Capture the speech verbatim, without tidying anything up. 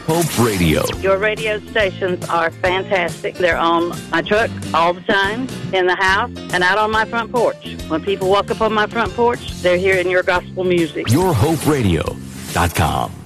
Hope Radio. Your radio stations are fantastic. They're on my truck all the time, in the house, and out on my front porch. When people walk up on my front porch, they're hearing your gospel music. your hope radio dot com.